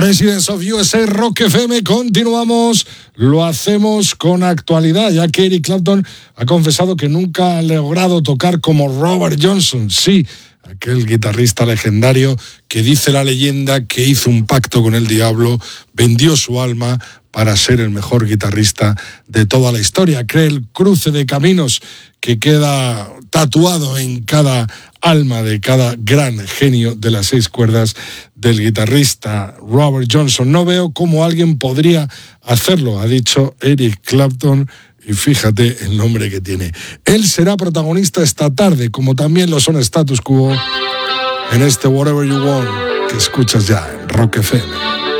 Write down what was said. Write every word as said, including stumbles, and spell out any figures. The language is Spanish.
Presidents of U S A, Rock F M, continuamos, lo hacemos con actualidad, ya que Eric Clapton ha confesado que nunca ha logrado tocar como Robert Johnson, sí, aquel guitarrista legendario que dice la leyenda que hizo un pacto con el diablo, vendió su alma para ser el mejor guitarrista de toda la historia. Cree el cruce de caminos que queda tatuado en cada alma de cada gran genio de las seis cuerdas del guitarrista Robert Johnson. No veo cómo alguien podría hacerlo, ha dicho Eric Clapton, y fíjate el nombre que tiene. Él será protagonista esta tarde, como también lo son Status Quo, en este Whatever You Want, que escuchas ya en Rock F M.